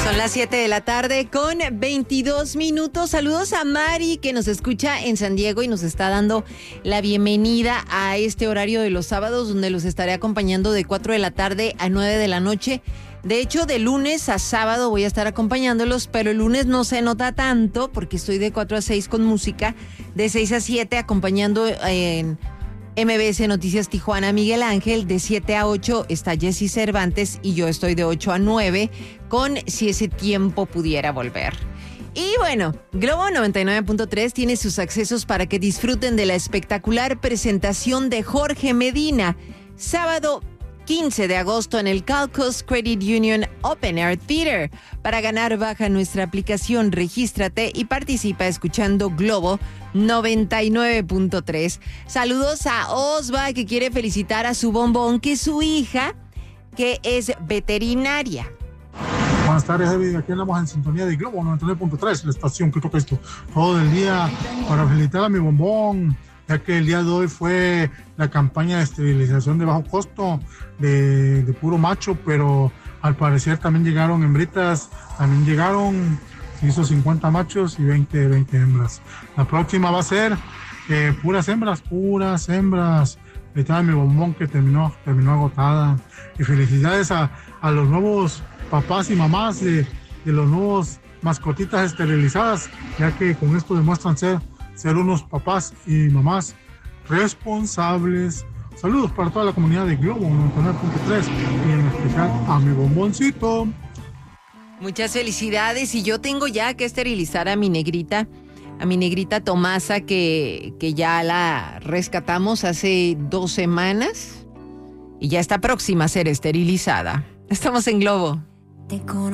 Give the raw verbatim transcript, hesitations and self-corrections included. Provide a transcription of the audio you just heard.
Son las siete de la tarde con veintidós minutos. Saludos a Mari, que nos escucha en San Diego y nos está dando la bienvenida a este horario de los sábados, donde los estaré acompañando de cuatro de la tarde a nueve de la noche. De hecho, de lunes a sábado voy a estar acompañándolos, pero el lunes no se nota tanto porque estoy de cuatro a seis con música, de seis a siete acompañando en M B S Noticias Tijuana Miguel Ángel, de siete a ocho está Jessy Cervantes y yo estoy de ocho a nueve con Si ese tiempo pudiera volver. Y bueno, Globo noventa y nueve punto tres tiene sus accesos para que disfruten de la espectacular presentación de Jorge Medina, sábado quince de agosto en el Calcos Credit Union Open Air Theater. Para ganar, baja nuestra aplicación, regístrate y participa escuchando Globo noventa y nueve punto tres. Saludos a Osva, que quiere felicitar a su bombón, que es su hija, que es veterinaria. Buenas tardes, David. Aquí andamos en sintonía de Globo noventa y nueve punto tres, la estación que toca esto todo el día para felicitar a mi bombón, ya que el día de hoy fue la campaña de esterilización de bajo costo de, de puro macho, pero al parecer también llegaron hembritas, también llegaron, se hizo cincuenta machos y veinte, veinte hembras. La próxima va a ser eh, puras hembras, puras hembras. Ahorita mi bombón que terminó, terminó agotada. Y felicidades a, a los nuevos papás y mamás de, de los nuevos mascotitas esterilizadas, ya que con esto demuestran ser ser unos papás y mamás responsables. Saludos para toda la comunidad de Globo noventa y nueve punto tres y en especial a mi bomboncito. Muchas felicidades, y yo tengo ya que esterilizar a mi negrita, a mi negrita Tomasa, que, que ya la rescatamos hace dos semanas y ya está próxima a ser esterilizada. Estamos en Globo. Te